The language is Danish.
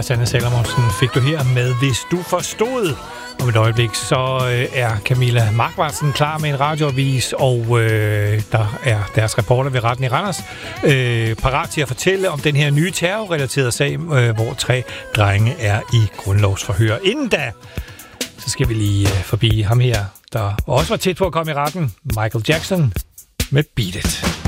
Sanne Salomonsen fik du her med Hvis du forstod. Om et øjeblik, så er Camilla Markvartsen klar med en radioavis, og der er deres reporter ved retten i Randers parat til at fortælle om den her nye terrorrelaterede sag, hvor 3 drenge er i grundlovsforhør. Inden da, så skal vi lige forbi ham her, der også var tæt på at komme i retten, Michael Jackson med Beat It.